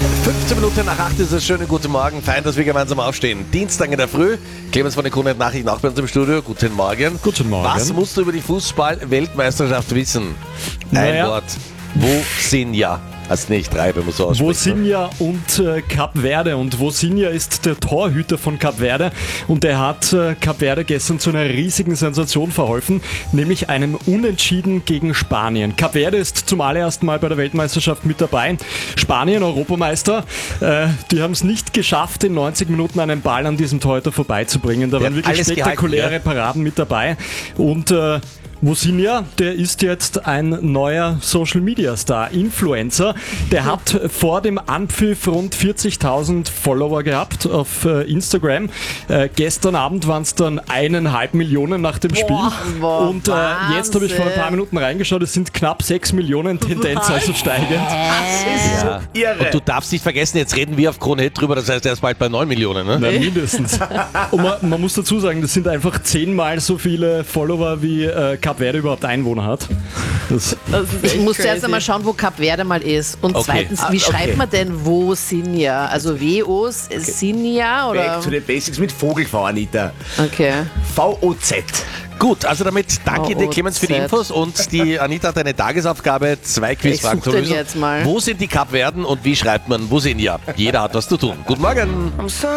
15 Minuten nach 8 ist es. Schönen guten Morgen. Fein, dass wir gemeinsam aufstehen. Dienstag in der Früh. Clemens von den Kunden Nachrichten auch bei uns im Studio. Guten Morgen. Guten Morgen. Was musst du über die Fußball-Weltmeisterschaft wissen? Ein Wort. Wo sind ja? Also nicht drei, wenn man so ausspricht. Wosinja und Kap Verde. Und Wosinja ist der Torhüter von Kap Verde. Und er hat Kap Verde gestern zu einer riesigen Sensation verholfen, nämlich einem Unentschieden gegen Spanien. Kap Verde ist zum allerersten Mal bei der Weltmeisterschaft mit dabei. Spanien, Europameister, die haben es nicht geschafft, in 90 Minuten einen Ball an diesem Torhüter vorbeizubringen. Da waren wirklich spektakuläre Paraden mit dabei. Und Wosinja, der ist jetzt ein neuer Social-Media-Star, Influencer. Der hat vor dem Anpfiff rund 40.000 Follower gehabt auf Instagram. Gestern Abend waren es dann 1,5 Millionen nach dem Spiel. Und jetzt habe ich vor ein paar Minuten reingeschaut, es sind knapp 6 Millionen, Tendenz also steigend. Das ist so irre. Und du darfst nicht vergessen, jetzt reden wir auf Kronehit drüber, das heißt, er ist bald bei 9 Millionen. Ne? Na, mindestens. Und man muss dazu sagen, das sind einfach 10-mal so viele Follower wie Kap Verde überhaupt Einwohner hat. Ich muss zuerst einmal schauen, wo Kap Verde mal ist. Und zweitens, wie schreibt man denn Wosinja? Also W-O-Sinja oder? Back to the Basics mit Vogelv, Anita. Okay. V-O-Z. Gut, also damit danke dir, Clemens, für die Infos. Und die Anita hat eine Tagesaufgabe, 2 Quizfragen zu lösen. Jetzt mal. Wo sind die Kapverden und wie schreibt man Wosinja? Jeder hat was zu tun. Guten Morgen.